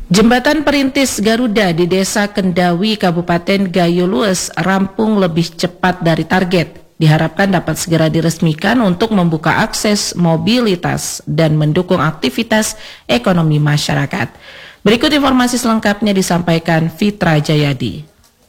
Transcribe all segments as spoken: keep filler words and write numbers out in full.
Jembatan Perintis Garuda di Desa Kendawi, Kabupaten Gayo Lues rampung lebih cepat dari target. Diharapkan dapat segera diresmikan untuk membuka akses mobilitas dan mendukung aktivitas ekonomi masyarakat. Berikut informasi selengkapnya disampaikan Fitra Jayadi.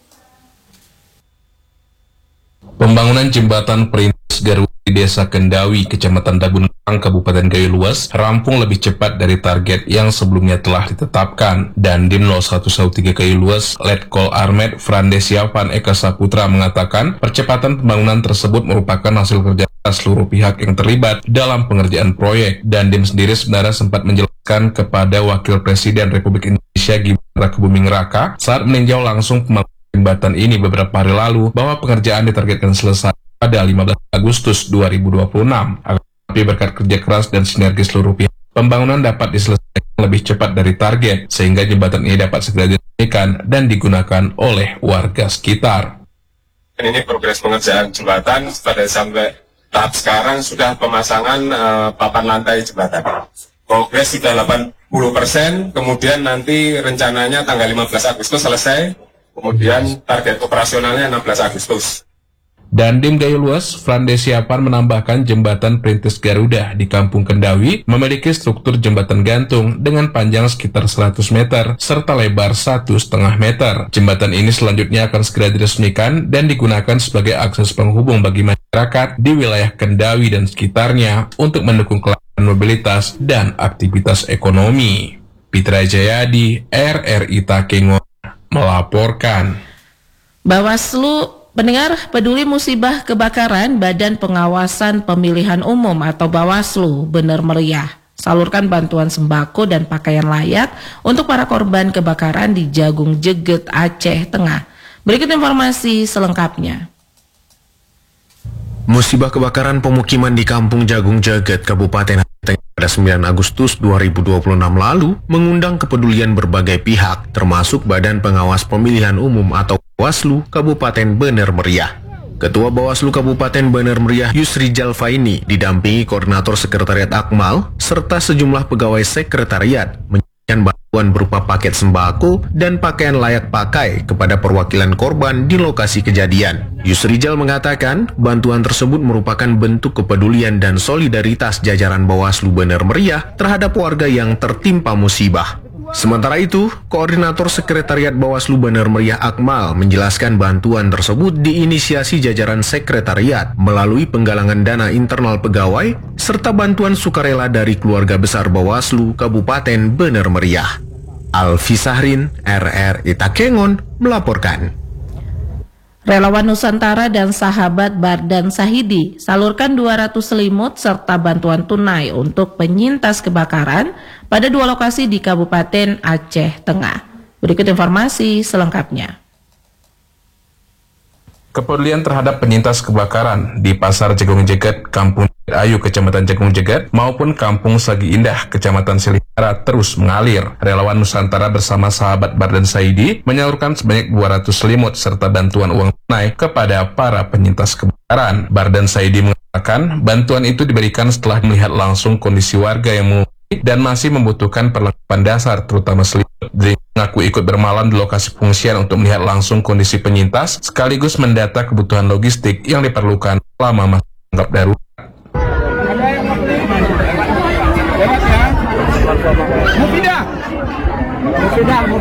Pembangunan jembatan Perintis Garuda di Desa Kendawi, Kecamatan Dagunang, Kabupaten Gayo Lues rampung lebih cepat dari target yang sebelumnya telah ditetapkan. Dandim nol satu satu tiga Gayo Lues, Letkol Armet Frandesiapan Eka Saputra mengatakan percepatan pembangunan tersebut merupakan hasil kerja seluruh pihak yang terlibat dalam pengerjaan proyek. Dandim sendiri sebenarnya sempat menjelaskan kepada Wakil Presiden Republik Indonesia Gibran Rakebuming Raka saat meninjau langsung pembangunan jembatan ini beberapa hari lalu bahwa pengerjaan ditargetkan selesai pada lima belas Agustus dua ribu dua puluh enam. Tapi berkat kerja keras dan sinergi seluruh pihak, pembangunan dapat diselesaikan lebih cepat dari target sehingga jembatan ini dapat segera diresmikan dan digunakan oleh warga sekitar. Ini progres pengerjaan jembatan pada sampai tahap sekarang sudah pemasangan uh, papan lantai jembatan. Progres sudah delapan puluh persen, kemudian nanti rencananya tanggal lima belas Agustus selesai. Kemudian target operasionalnya enam belas Agustus. Dandim Gayo Lues, Frandesiapan menambahkan jembatan Perintis Garuda di Kampung Kendawi memiliki struktur jembatan gantung dengan panjang sekitar seratus meter serta lebar satu koma lima meter. Jembatan ini selanjutnya akan segera diresmikan dan digunakan sebagai akses penghubung bagi masyarakat di wilayah Kendawi dan sekitarnya untuk mendukung kelancaran mobilitas dan aktivitas ekonomi. Fitra Jayadi, R R I Takengon melaporkan. Bawaslu, pendengar peduli musibah kebakaran, Badan Pengawasan Pemilihan Umum atau Bawaslu Bener Meriah salurkan bantuan sembako dan pakaian layak untuk para korban kebakaran di Jagung Jeget, Aceh Tengah. Berikut informasi selengkapnya. Musibah kebakaran pemukiman di Kampung Jagung Jeget, Kabupaten Aceh Tengah pada sembilan Agustus dua ribu dua puluh enam lalu mengundang kepedulian berbagai pihak, termasuk Badan Pengawas Pemilihan Umum atau Bawaslu Kabupaten Bener Meriah. Ketua Bawaslu Kabupaten Bener Meriah Yusrijal Faini didampingi Koordinator Sekretariat Akmal serta sejumlah pegawai sekretariat menyediakan bantuan berupa paket sembako dan pakaian layak pakai kepada perwakilan korban di lokasi kejadian. Yusrijal mengatakan bantuan tersebut merupakan bentuk kepedulian dan solidaritas jajaran Bawaslu Bener Meriah terhadap warga yang tertimpa musibah. Sementara itu, Koordinator Sekretariat Bawaslu Bener Meriah Akmal menjelaskan bantuan tersebut diinisiasi jajaran sekretariat melalui penggalangan dana internal pegawai serta bantuan sukarela dari keluarga besar Bawaslu Kabupaten Bener Meriah. Alfi Sahrin, R R I Takengon melaporkan. Relawan Nusantara dan sahabat Bardan Sahidi salurkan dua ratus selimut serta bantuan tunai untuk penyintas kebakaran pada dua lokasi di Kabupaten Aceh Tengah. Berikut informasi selengkapnya. Kepedulian terhadap penyintas kebakaran di Pasar Jagung Jeget, Kampung Ayu, Kecamatan Jagung Jeget, maupun Kampung Sagi Indah, Kecamatan Silihara terus mengalir. Relawan Nusantara bersama sahabat Bardan Sahidi menyalurkan sebanyak dua ratus selimut serta bantuan uang tunai kepada para penyintas kebakaran. Bardan Sahidi mengatakan bantuan itu diberikan setelah melihat langsung kondisi warga yang mengungsi dan masih membutuhkan perlengkapan dasar, terutama selimut. Dia mengaku ikut bermalam di lokasi pengungsian untuk melihat langsung kondisi penyintas, sekaligus mendata kebutuhan logistik yang diperlukan selama masa tanggap darurat. Ada yang mau beli? Bebas ya? Mufidah. Mufidah.